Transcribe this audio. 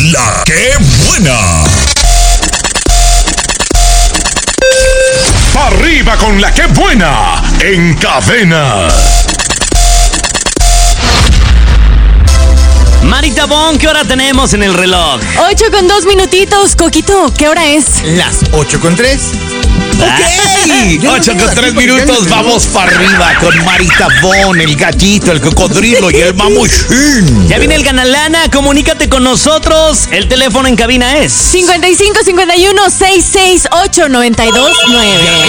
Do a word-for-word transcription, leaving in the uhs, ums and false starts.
La que buena. Arriba con la que buena en Cadena. Marita Bon, ¿qué hora tenemos en el reloj? Ocho con dos minutitos, Coquito, ¿qué hora es? Las ocho con tres. ¡Ok! ocho con tres minutos, vamos para arriba con Marita Bon, el gallito, el cocodrilo y el mamuchín. Ya viene el Ganalana, comunícate con nosotros. El teléfono en cabina es cincuenta y cinco, cincuenta y uno, sesenta y seis, ocho, noventa y dos, nueve.